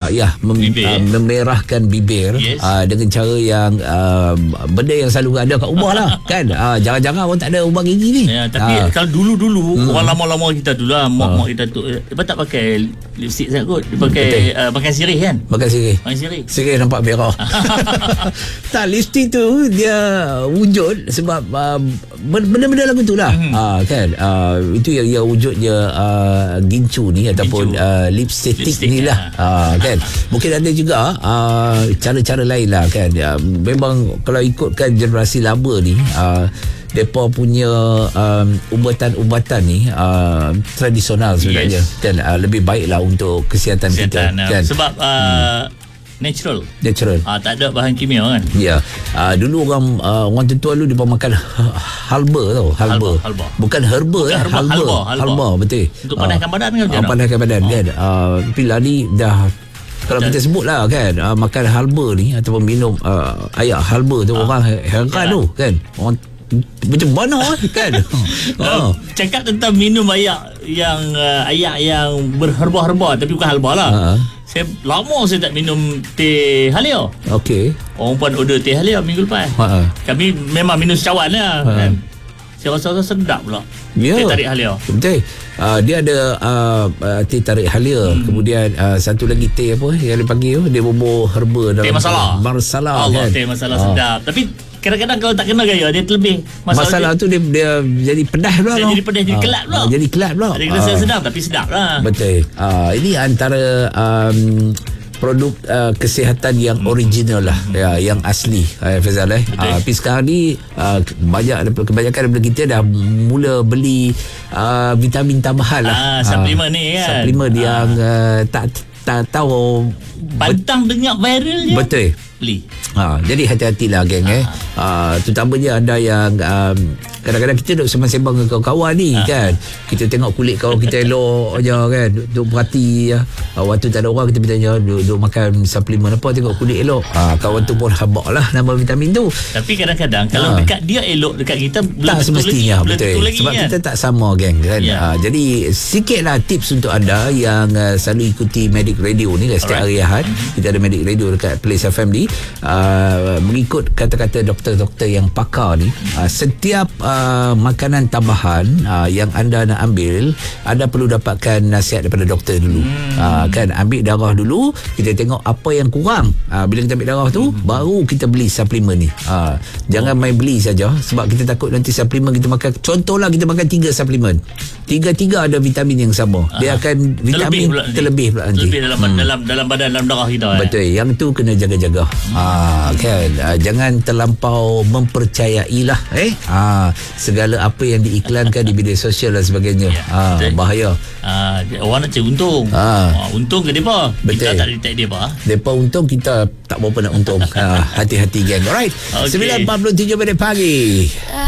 memerahkan bibir dengan cara yang benda yang selalu ada kat rumah lah kan. Jarang-jarang orang tak ada ubat gigi ni. Tapi kalau dulu orang lama-lama kita dulu lah, mak kita tu dia tak pakai lipstick sangat kot. Dia pakai makan sirih kan. Makan sirih nampak merah. Tak, lipstick tu dia wujud sebab benda-benda lagu tu lah. Kan itu yang wujudnya gincu ni ataupun lipstick ni lah. Kan mungkin ada juga cara-cara lain lah kan. Memang kalau ikutkan generasi lama ni, mereka punya ubatan-ubatan ni tradisional sebenarnya kan, lebih baiklah untuk kesihatan kita kan. Sebab natural. Tak ada bahan kimia kan. Dulu orang tua dulu dia makan halba tau. Halba. Bukan herba. Halba betul. Untuk panaskan badan kan. Panaskan badan kan. Tapi lah ni dah, kalau kita sebut lah kan, makan halba ni ataupun minum air halba tu, orang heran tu kan. Orang macam mana kan. Cakap tentang minum air yang berherba-herba tapi bukan halba lah. Saya tak minum teh halia. Okey. Orang pun order teh halia minggu lepas. Kami memang minum secawan lah kan. Saya rasa sedap pula. Teh tarik halia. Betul. Dia ada teh tarik halia. Kemudian satu lagi teh apa yang dia panggil tu, dia bubur herba dalam teh masalah. Allah kan. Teh masalah sedap. Tapi kadang-kadang kalau tak kena gaya dia terlebih. Masalah tu dia jadi pedas pula. Jadi pedas, jadi kelat pula. Jadi kelat pula. Dia kena sedap tapi sedap lah. Betul. Ini antara produk kesihatan yang original lah, yang asli, Faizal. Tapi sekarang ni kebanyakan daripada kita dah mula beli vitamin tambahan lah. Suplemen ni kan. Suplemen yang tak tahu pantang dengar viral je. Betul. Beli. Jadi hati-hatilah geng. Terutamanya anda yang kadang-kadang kita duduk sembang-sembang dengan kawan-kawan ni kan, kita tengok kulit kawan kita elok je kan, duduk perhati waktu tak ada orang kita bertanya duduk makan suplemen apa, tengok kulit elok, kawan tu pun habak lah nama vitamin tu. Tapi kadang-kadang kalau dekat dia elok, dekat kita tak semestinya betul lagi, sebab kan? Kita tak sama geng kan. Jadi sikitlah tips untuk anda yang selalu ikuti Medic Radio ni kan, setiap hari Ahad kita ada Medic Radio dekat Place FM ni. Mengikut kata-kata doktor-doktor yang pakar ni, setiap makanan tambahan yang anda nak ambil, anda perlu dapatkan nasihat daripada doktor dulu. Kan, ambil darah dulu, kita tengok apa yang kurang. Bila kita ambil darah tu, baru kita beli suplemen ni. Jangan main beli saja, sebab kita takut nanti suplemen kita makan, contohlah kita makan 3 suplemen, tiga ada vitamin yang sama, dia akan vitamin terlebih pula nanti dalam badan, dalam darah kita. Betul, yang tu kena jaga-jaga. Kan, jangan terlampau mempercayailah segala apa yang diiklankan di media sosial dan sebagainya. Bahaya. Orang nak cari untung. Untung ke depa? Kita tak detect depa. Depa untung, kita tak berapa nak untung. Hati-hati geng. Alright. 9.47 pagi.